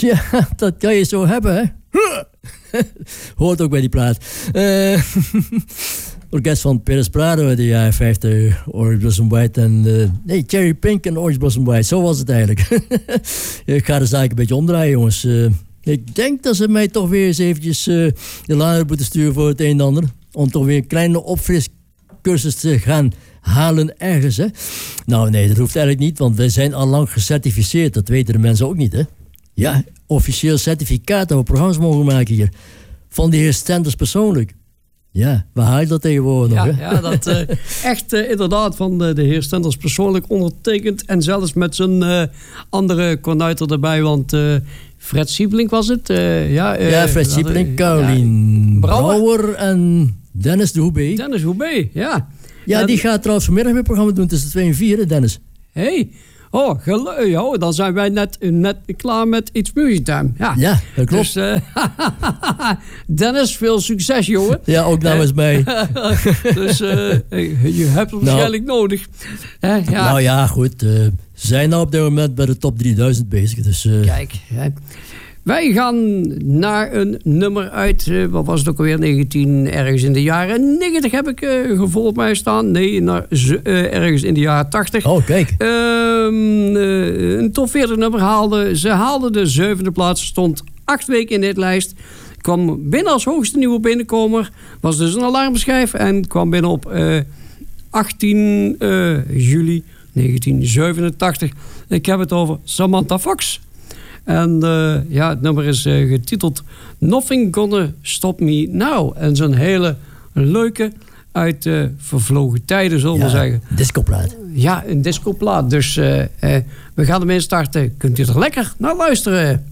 Ja, dat kan je zo hebben, hè. Hoort ook bij die plaat. Orkest van Perez Prado uit de jaren 50. Orange Blossom White en... nee, Cherry Pink en Orange Blossom White. Zo was het eigenlijk. Ik ga de zaak een beetje omdraaien, jongens. Ik denk dat ze mij toch weer eens eventjes de laan moeten sturen voor het een en ander. Om toch weer een kleine opfriscursus te gaan halen ergens, hè. Nou, nee, dat hoeft eigenlijk niet, want wij zijn al lang gecertificeerd. Dat weten de mensen ook niet, hè. Ja, officieel certificaat dat we programma's mogen maken hier. Van de heer Stenders persoonlijk. Ja, waar haal je dat tegenwoordig nog, hè? Ja, dat echt inderdaad van de heer Stenders persoonlijk ondertekend. En zelfs met zijn andere kornuiter erbij, want... Fred Siebelink was het. Fred Siebelink, Caroline Brouwer en Dennis de Hoebe. Dennis Hoebe, ja. Ja, die gaat trouwens vanmiddag weer een programma doen tussen 2 en 4, hè, Dennis? Hey. Oh, dan zijn wij net klaar met It's Music Time. Ja, dat klopt. Dus, Dennis, veel succes, jongen. Ja, ook namens mij. Dus je hebt het waarschijnlijk nodig. Nou ja, goed. Zijn nou op dit moment bij de top 3000 bezig. Dus, Kijk, wij gaan naar een nummer uit, wat was het ook alweer, 19 ergens in de jaren 90 heb ik gevolgd mij staan. Nee, ergens in de jaren 80. Oh, kijk. Een top 40 nummer haalde de 7e plaats, stond 8 weken in dit lijst. Kwam binnen als hoogste nieuwe binnenkomer, was dus een alarmschijf en kwam binnen op 18 juli 1987. Ik heb het over Samantha Fox. En het nummer is getiteld Nothing Gonna Stop Me Now. En zo'n hele leuke uit vervlogen tijden, zullen we zeggen. Discoplaat. Ja, een discoplaat. Dus we gaan ermee starten. Kunt u er lekker naar luisteren?